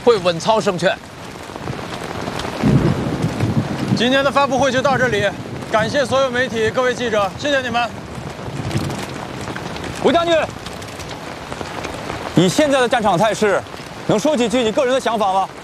会稳操胜券。今天的发布会就到这里，感谢所有媒体、各位记者，谢谢你们。 吴将军，以现在的战场态势，能说几句你个人的想法吗？